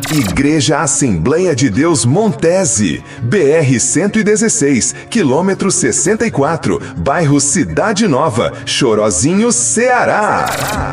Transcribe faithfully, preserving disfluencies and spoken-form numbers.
Igreja Assembleia de Deus Montese, B R cento e dezesseis, quilômetro sessenta e quatro, bairro Cidade Nova, Chorozinho, Ceará.